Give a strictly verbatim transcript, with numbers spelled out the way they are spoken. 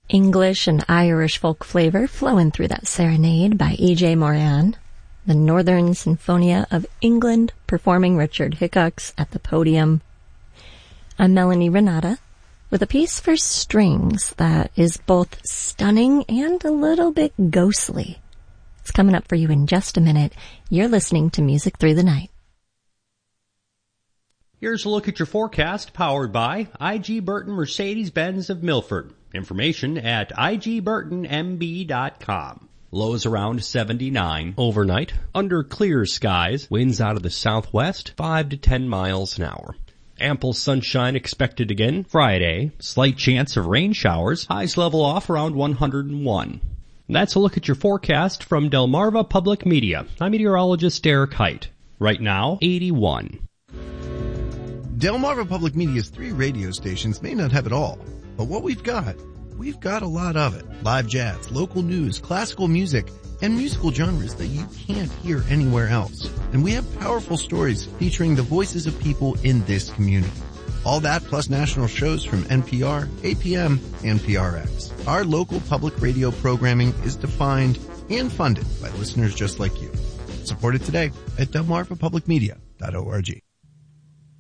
English and Irish folk flavor flowing through that serenade by E J Moran. The Northern Sinfonia of England performing Richard Hickox at the podium. I'm Melanie Renata with a piece for strings that is both stunning and a little bit ghostly. It's coming up for you in just a minute. You're listening to Music Through the Night. Here's a look at your forecast, powered by I G Burton Mercedes-Benz of Milford. Information at I G Burton M B dot com. Lows around seventy-nine overnight. Under clear skies, winds out of the southwest, five to ten miles an hour. Ample sunshine expected again Friday. Slight chance of rain showers. Highs level off around one hundred one. That's a look at your forecast from Delmarva Public Media. I'm meteorologist Derek Height. Right now, eighty-one. Delmarva Public Media's three radio stations may not have it all, but what we've got, we've got a lot of it. Live jazz, local news, classical music, and musical genres that you can't hear anywhere else. And we have powerful stories featuring the voices of people in this community. All that plus national shows from N P R, A P M, and P R X. Our local public radio programming is defined and funded by listeners just like you. Support it today at delmarva public media dot org.